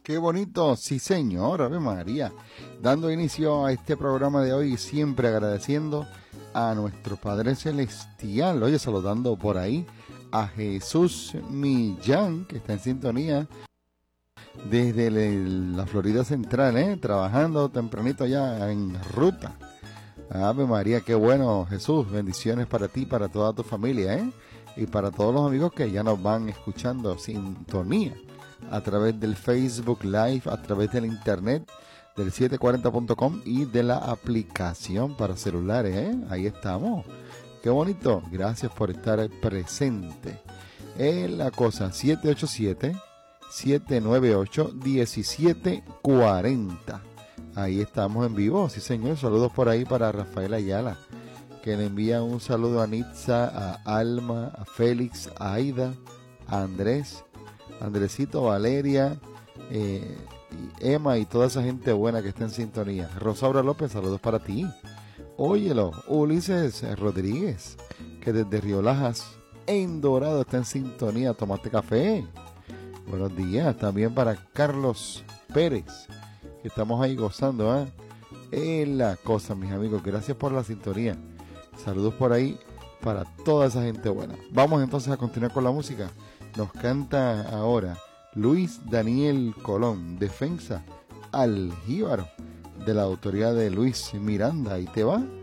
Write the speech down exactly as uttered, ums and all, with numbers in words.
Qué bonito, sí señor, Ave María. Dando inicio a este programa de hoy, siempre agradeciendo a nuestro Padre Celestial. Oye, saludando por ahí a Jesús Millán, que está en sintonía desde el- la Florida Central, ¿eh? Trabajando tempranito ya en ruta. Ave María, qué bueno, Jesús. Bendiciones para ti, para toda tu familia, ¿eh? Y para todos los amigos que ya nos van escuchando, sintonía a través del Facebook Live, a través del internet, del setecientos cuarenta punto com y de la aplicación para celulares, ¿eh? Ahí estamos. Qué bonito. Gracias por estar presente. Es la cosa, siete ocho siete, siete nueve ocho, uno siete cuatro cero. Ahí estamos en vivo, sí señor. Saludos por ahí para Rafael Ayala, que le envía un saludo a Nitza, a Alma, a Félix, a Aida, a Andrés, Andresito, Valeria, eh, y Emma y toda esa gente buena que está en sintonía. Rosaura López, saludos para ti. Óyelo, Ulises Rodríguez, que desde Río Lajas, en Dorado, está en sintonía. Tomate café. Buenos días. También para Carlos Pérez, que estamos ahí gozando, ¿eh? Es la cosa, mis amigos. Gracias por la sintonía. Saludos por ahí para toda esa gente buena. Vamos entonces a continuar con la música. Nos canta ahora Luis Daniel Colón, Defensa al Jíbaro, de la autoría de Luis Miranda. Ahí te va.